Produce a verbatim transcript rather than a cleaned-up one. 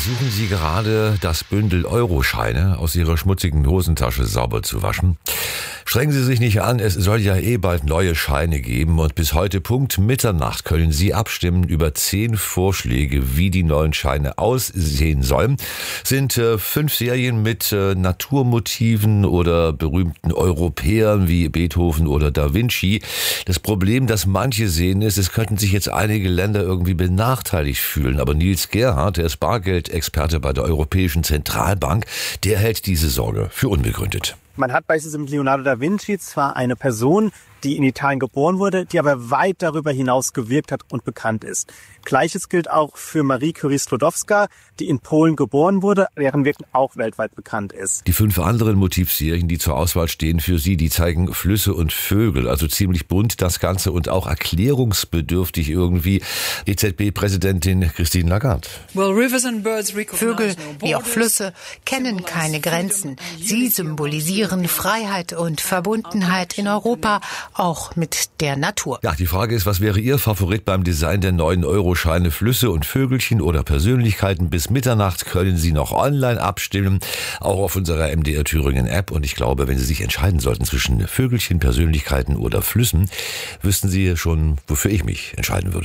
Versuchen Sie gerade, das Bündel Euroscheine aus Ihrer schmutzigen Hosentasche sauber zu waschen? Strengen Sie sich nicht an, es soll ja eh bald neue Scheine geben und bis heute Punkt Mitternacht können Sie abstimmen über zehn Vorschläge, wie die neuen Scheine aussehen sollen. Sind äh, fünf Serien mit äh, Naturmotiven oder berühmten Europäern wie Beethoven oder Da Vinci. Das Problem, das manche sehen, ist, es könnten sich jetzt einige Länder irgendwie benachteiligt fühlen. Aber Nils Gerhardt, der ist Bargeldexperte bei der Europäischen Zentralbank, der hält diese Sorge für unbegründet. Man hat beispielsweise mit Leonardo da Vinci zwar eine Person, die in Italien geboren wurde, die aber weit darüber hinaus gewirkt hat und bekannt ist. Gleiches gilt auch für Marie Curie-Sklodowska, die in Polen geboren wurde, deren Wirken auch weltweit bekannt ist. Die fünf anderen Motivserien, die zur Auswahl stehen für Sie, die zeigen Flüsse und Vögel, also ziemlich bunt das Ganze und auch erklärungsbedürftig irgendwie. E Z B-Präsidentin Christine Lagarde. Vögel, wie auch Flüsse, kennen keine Grenzen. Sie symbolisieren Freiheit und Verbundenheit in Europa, auch mit der Natur. Ja, die Frage ist, was wäre Ihr Favorit beim Design der neuen Euroscheine? Flüsse und Vögelchen oder Persönlichkeiten? Bis Mitternacht können Sie noch online abstimmen, auch auf unserer M D R Thüringen App. Und ich glaube, wenn Sie sich entscheiden sollten zwischen Vögelchen, Persönlichkeiten oder Flüssen, wüssten Sie schon, wofür ich mich entscheiden würde.